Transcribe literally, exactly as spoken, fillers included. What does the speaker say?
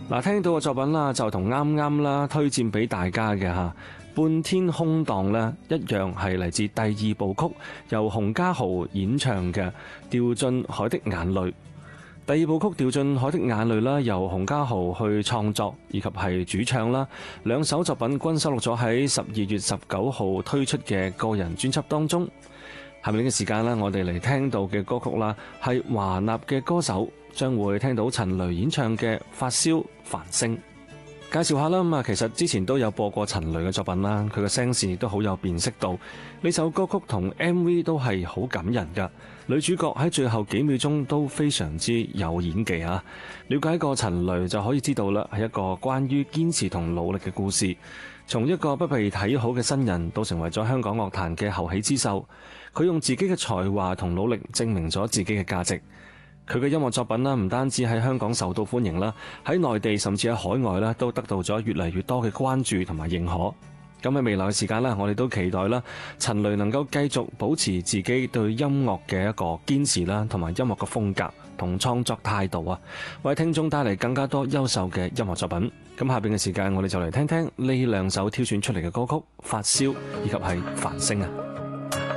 嗱，聽到嘅作品啦，就同啱啱啦推薦俾大家嘅嚇半天空檔咧一樣，係嚟自第二部曲，由洪嘉豪演唱嘅《掉進海的眼淚》。第二部曲《掉進海的眼淚》啦，由洪嘉豪去創作以及係主唱啦，兩首作品均收錄咗喺十二月十九號推出嘅個人專輯當中。下面呢個時間啦，我哋嚟聽到嘅歌曲啦，係華納嘅歌手，將會聽到陳雷演唱嘅《發燒繁星》。介紹下啦，咁啊，其實之前都有播過陳雷嘅作品啦，佢嘅聲線亦都好有辨識度。呢首歌曲同 M V 都係好感人噶，女主角喺最後幾秒鐘都非常之有演技啊！了解過陳雷就可以知道啦，係一個關於堅持同努力嘅故事。從一個不被睇好嘅新人，到成為咗香港樂壇嘅後起之秀，佢用自己嘅才華同努力證明咗自己嘅價值。佢嘅音樂作品啦，唔單止喺香港受到歡迎啦，喺內地甚至喺海外啦，都得到咗越嚟越多嘅關注同埋認可。咁喺未來嘅時間咧，我哋都期待啦，陳雷能夠繼續保持自己對音樂嘅一個堅持啦，同埋音樂嘅風格同創作態度啊，為聽眾帶嚟更加多優秀嘅音樂作品。咁下邊嘅時間，我哋就嚟聽聽呢兩首挑選出嚟嘅歌曲《發燒》以及係《繁星》啊。